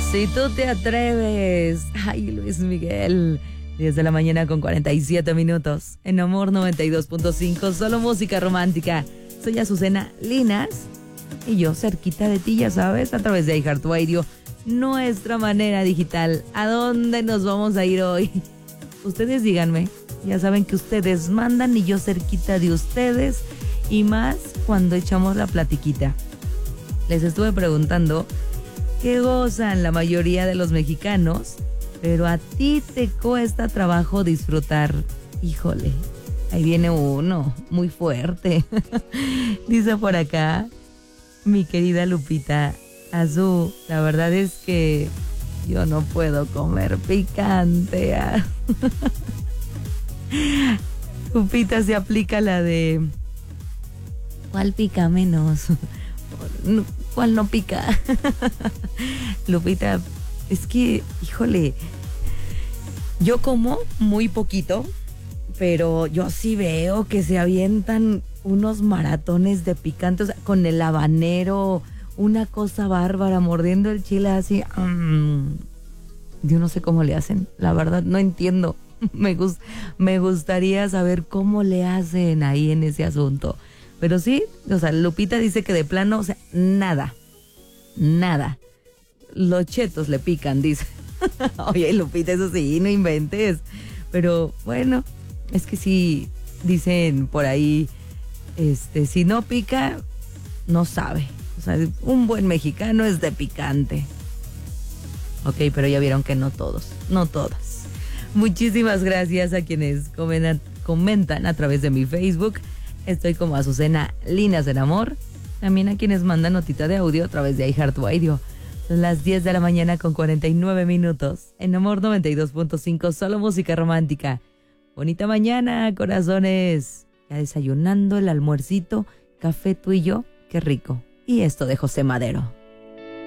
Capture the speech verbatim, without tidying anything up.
Si tú te atreves. Ay, Luis Miguel. diez de la mañana con cuarenta y siete minutos. En Amor noventa y dos punto cinco, solo música romántica. Soy Azucena Linas. Y yo cerquita de ti, ya sabes, a través de iHeartRadio, nuestra manera digital. ¿A dónde nos vamos a ir hoy? Ustedes díganme. Ya saben que ustedes mandan y yo cerquita de ustedes. Y más cuando echamos la platiquita. Les estuve preguntando qué gozan la mayoría de los mexicanos, pero a ti te cuesta trabajo disfrutar. Híjole, ahí viene uno muy fuerte. Dice por acá mi querida Lupita: Azú, la verdad es que yo no puedo comer picante. Lupita se aplica la de ¿cuál pica menos? ¿Cuál no pica? Lupita, es que, híjole, yo como muy poquito, pero yo sí veo que se avientan unos maratones de picante, o sea, con el habanero, una cosa bárbara, mordiendo el chile así. Mmm, yo no sé cómo le hacen, la verdad no entiendo. Me, gust, me gustaría saber cómo le hacen ahí en ese asunto. Pero sí, o sea, Lupita dice que de plano, o sea, nada, nada. Los chetos le pican, dice. Oye, Lupita, eso sí, no inventes. Pero bueno, es que sí, dicen por ahí, este, si no pica, no sabe. O sea, un buen mexicano es de picante. Ok, pero ya vieron que no todos, no todas. Muchísimas gracias a quienes comentan, comentan a través de mi Facebook. Estoy como Azucena Linas del Amor. También a quienes mandan notita de audio a través de iHeartRadio. Son las diez de la mañana con cuarenta y nueve minutos. En Amor noventa y dos punto cinco, solo música romántica. Bonita mañana, corazones. Ya desayunando, el almuercito, café tú y yo, qué rico. Y esto de José Madero.